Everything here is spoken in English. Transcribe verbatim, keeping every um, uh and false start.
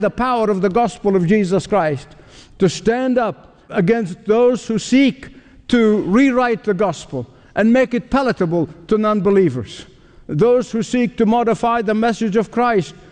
the power of the gospel of Jesus Christ to stand up against those who seek to rewrite the gospel and make it palatable to non-believers, those who seek to modify the message of Christ